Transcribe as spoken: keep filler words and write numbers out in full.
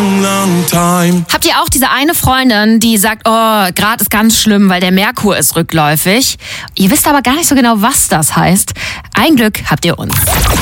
long, long time. Habt ihr auch diese eine Freundin, die sagt, oh, Grad ist ganz schlimm, weil der Merkur ist rückläufig. Ihr wisst aber gar nicht so genau, was das heißt. Ein Glück habt ihr uns.